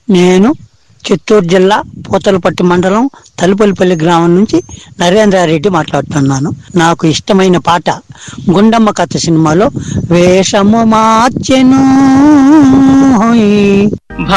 నేను చిత్తూరు జిల్లా పూతలపట్టు మండలం తలుపల్లిపల్లి గ్రామం నుంచి నరేంద్రారెడ్డి మాట్లాడుతున్నాను. నాకు ఇష్టమైన పాట గుండమ్మ కథ సినిమాలో వేషము మార్చెను